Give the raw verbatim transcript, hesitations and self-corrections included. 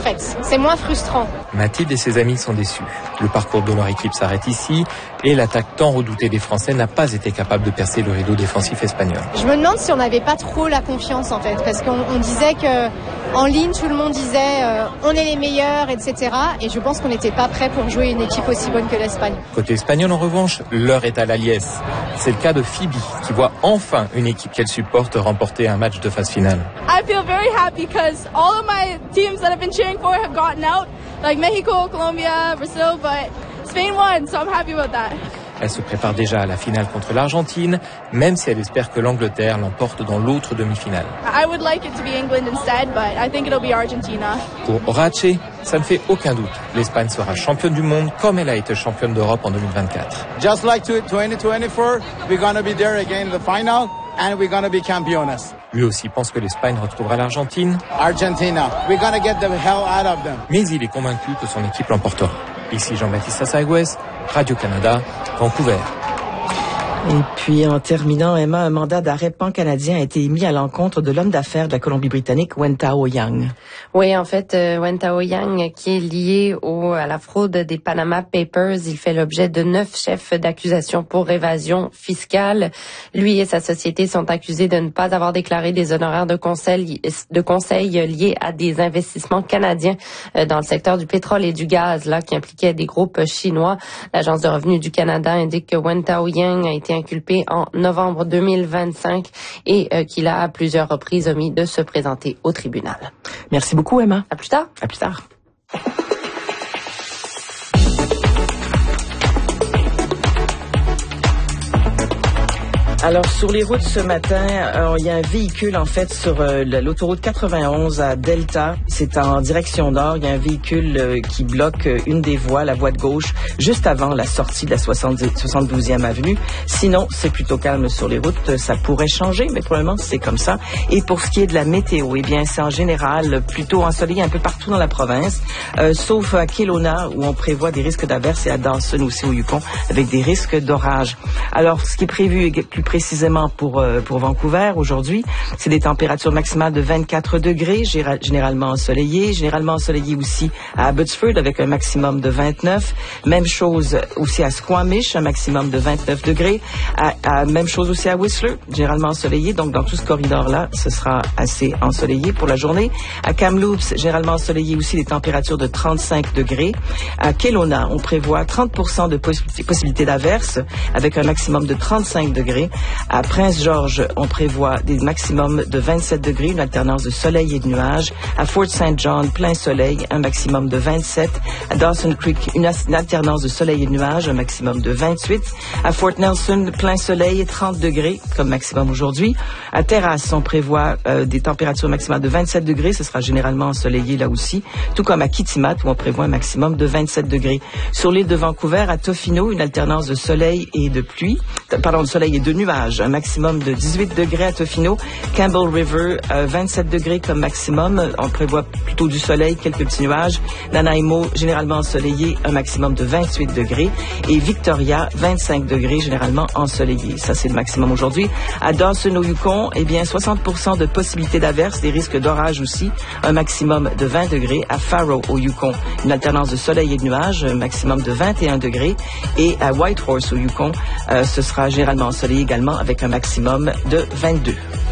fait. C'est moins frustrant. Mathilde et ses amis sont déçus. Le parcours de leur équipe s'arrête ici et l'attaque tant redoutée des Français n'a pas été capable de percer le rideau défensif espagnol. Je me demande si on n'avait pas trop la confiance en fait, parce qu'on on disait que en ligne tout le monde disait euh, on est les meilleurs, et cetera. Et je pense qu'on n'était pas prêt pour jouer une équipe aussi bonne que l'Espagne. Côté espagnol en revanche, l'heure est à la liesse. C'est le cas de Phoebe qui voit enfin une équipe qu'elle supporte remporter un match de phase finale. I feel very happy because all of my teams that I've been cheering for have gotten out, like Mexico, Colombia, Brazil, but Spain won, so I'm happy about that. Elle se prépare déjà à la finale contre l'Argentine, même si elle espère que l'Angleterre l'emporte dans l'autre demi-finale. I would like it to be England instead, but I think it'll be Argentina. Pour Horace, ça ne fait aucun doute. L'Espagne sera championne du monde comme elle a été championne d'Europe en deux mille vingt-quatre. Just like twenty twenty-four, we're going to be there again in the final and we're going to be campeones. Lui aussi pense que l'Espagne retrouvera l'Argentine. Argentina, we're going to get the hell out of them. Mais il est convaincu que son équipe l'emportera. Ici Jean-Baptiste Assaygues, Radio-Canada, Vancouver. Et puis, en terminant, Emma, un mandat d'arrêt pan-canadien a été émis à l'encontre de l'homme d'affaires de la Colombie-Britannique, Wen Tao-Yang. Oui, en fait, euh, Wen Tao-Yang, qui est lié au, à la fraude des Panama Papers, il fait l'objet de neuf chefs d'accusation pour évasion fiscale. Lui et sa société sont accusés de ne pas avoir déclaré des honoraires de conseil, de conseil liés à des investissements canadiens euh, dans le secteur du pétrole et du gaz, là, qui impliquaient des groupes chinois. L'Agence de revenus du Canada indique que Wen Tao-Yang a été inculpé en novembre deux mille vingt-cinq et euh, qu'il a à plusieurs reprises omis de se présenter au tribunal. Merci beaucoup, Emma. À plus tard. À plus tard. Alors, sur les routes ce matin, euh, il y a un véhicule, en fait, sur euh, l'autoroute quatre-vingt-onze à Delta. C'est en direction nord. Il y a un véhicule euh, qui bloque euh, une des voies, la voie de gauche, juste avant la sortie de la soixante-douzième avenue. Sinon, c'est plutôt calme sur les routes. Ça pourrait changer, mais pour le moment, c'est comme ça. Et pour ce qui est de la météo, eh bien, c'est en général plutôt ensoleillé un peu partout dans la province, euh, sauf à Kelowna, où on prévoit des risques d'averses, et à Dawson aussi, au Yukon, avec des risques d'orage. Alors, ce qui est prévu plus précisément pour euh, pour Vancouver aujourd'hui, c'est des températures maximales de vingt-quatre degrés, généralement ensoleillées, généralement ensoleillées aussi à Abbotsford avec un maximum de vingt-neuf. Même chose aussi à Squamish, un maximum de vingt-neuf degrés. À, à, même chose aussi à Whistler, généralement ensoleillé. Donc dans tout ce corridor-là, ce sera assez ensoleillé pour la journée. À Kamloops, généralement ensoleillé aussi, des températures de trente-cinq degrés. À Kelowna, on prévoit trente pour cent de poss- possibilité d'averse avec un maximum de trente-cinq degrés. À Prince-George, on prévoit des maximums de vingt-sept degrés, une alternance de soleil et de nuages. À Fort Saint John, plein soleil, un maximum de vingt-sept. À Dawson Creek, une, une alternance de soleil et de nuages, un maximum de vingt-huit. À Fort Nelson, plein soleil et trente degrés comme maximum aujourd'hui. À Terrace, on prévoit euh, des températures maximales de vingt-sept degrés, ce sera généralement ensoleillé là aussi, tout comme à Kitimat où on prévoit un maximum de vingt-sept degrés. Sur l'île de Vancouver, à Tofino, une alternance de soleil et de pluie, pardon, de soleil et de nuages. Un maximum de dix-huit degrés à Tofino. Campbell River, euh, vingt-sept degrés comme maximum. On prévoit plutôt du soleil, quelques petits nuages. Nanaimo, généralement ensoleillé, un maximum de vingt-huit degrés. Et Victoria, vingt-cinq degrés, généralement ensoleillé. Ça, c'est le maximum aujourd'hui. À Dawson, au Yukon, eh bien, soixante pour cent de possibilités d'averses, des risques d'orage aussi. Un maximum de vingt degrés. À Faro, au Yukon, une alternance de soleil et de nuages, un maximum de vingt et un degrés. Et à Whitehorse, au Yukon, euh, ce sera généralement ensoleillé également avec un maximum de vingt-deux.